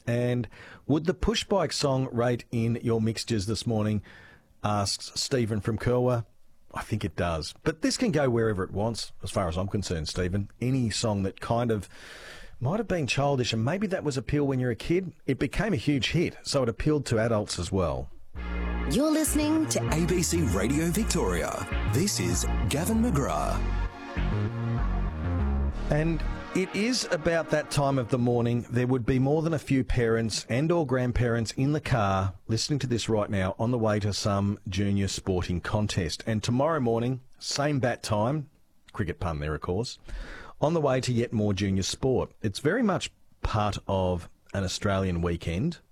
And would the push bike song rate in your mixtures this morning? Asks Stephen from Kerwa. I think it does. But this can go wherever it wants, as far as I'm concerned, Stephen. Any song that kind of might have been childish, and maybe that was appeal when you're a kid. It became a huge hit, so it appealed to adults as well. You're listening to ABC Radio Victoria. This is Gavin McGrath. And it is about that time of the morning. There would be more than a few parents and or grandparents in the car listening to this right now on the way to some junior sporting contest. And tomorrow morning, same bat time, cricket pun there of course, on the way to yet more junior sport. It's very much part of an Australian weekend.